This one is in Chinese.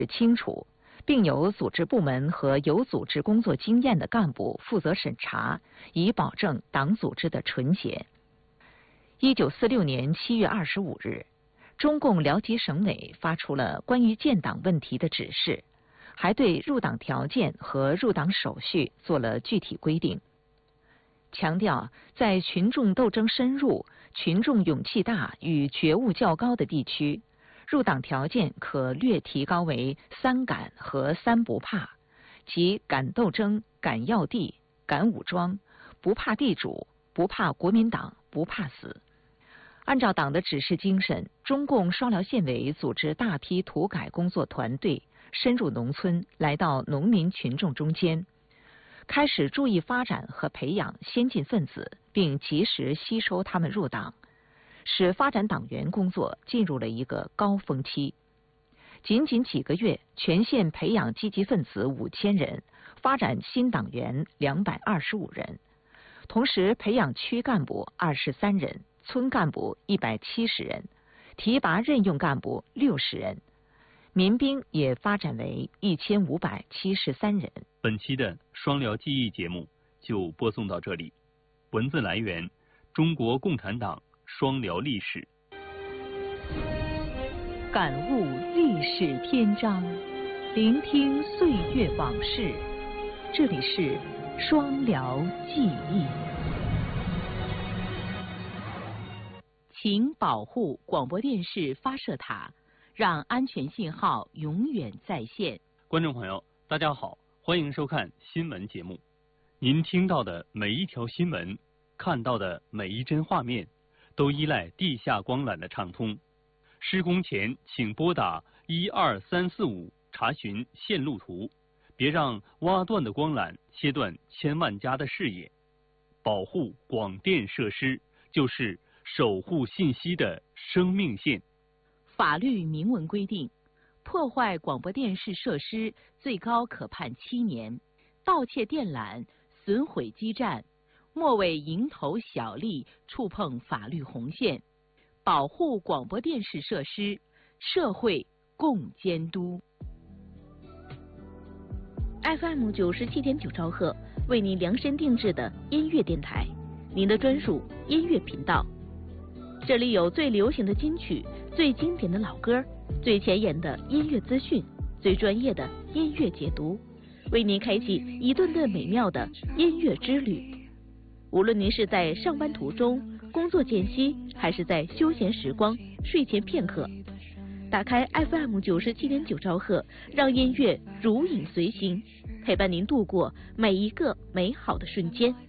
清楚，并由组织部门和有组织工作经验的干部负责审查，以保证党组织的纯洁。1946年7月25日，中共辽吉省委发出了关于建党问题的指示，还对入党条件和入党手续做了具体规定，强调在群众斗争深入、群众勇气大与觉悟较高的地区，入党条件可略提高为3敢和3不怕，即敢斗争、敢要地、敢武装，不怕地主，不怕国民党，不怕死。按照党的指示精神，中共双辽县委组织大批土改工作团队深入农村，来到农民群众中间，开始注意发展和培养先进分子，并及时吸收他们入党，使发展党员工作进入了一个高峰期。仅仅几个月，全县培养积极分子5000人，发展新党员225人，同时培养区干部23人，村干部170人，提拔任用干部60人，民兵也发展为1573人。 本期的双辽记忆节目就播送到这里。文字来源：中国共产党双辽历史。 感悟历史篇章，聆听岁月往事。这里是双辽记忆。请保护广播电视发射塔，让安全信号永远在线。 观众朋友，大家好，欢迎收看新闻节目。您听到的每一条新闻，看到的每一帧画面，都依赖地下光缆的畅通。施工前请拨打12345查询线路图，别让挖断的光缆切断千万家的视野。保护广电设施，就是守护信息的生命线。 法律明文规定，破坏广播电视设施最高可判7年，盗窃电缆、损毁基站，莫为蝇头小利触碰法律红线。保护广播电视设施，社会共监督。 FM 97.9兆赫，为您量身定制的音乐电台，您的专属音乐频道。这里有最流行的金曲，最经典的老歌，最前沿的音乐资讯，最专业的音乐解读，为您开启一顿顿美妙的音乐之旅。无论您是在上班途中、工作间隙，还是在休闲时光、睡前片刻，打开 FM 97.9兆赫，让音乐如影随形，陪伴您度过每一个美好的瞬间。